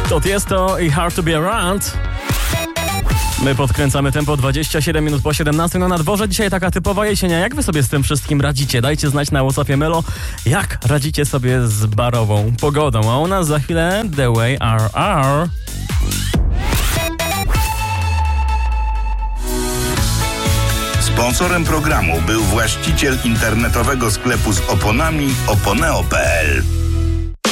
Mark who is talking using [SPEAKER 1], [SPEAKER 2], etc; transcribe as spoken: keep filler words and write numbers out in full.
[SPEAKER 1] To Tiesto i Hard to be around. My podkręcamy tempo dwadzieścia siedem minut po siedemnastej. No na dworze dzisiaj taka typowa jesienia. Jak wy sobie z tym wszystkim radzicie? Dajcie znać na WhatsAppie Melo, jak radzicie sobie z barową pogodą. A u nas za chwilę The Way R R.
[SPEAKER 2] Sponsorem programu był właściciel internetowego sklepu z oponami oponeo kropka p l.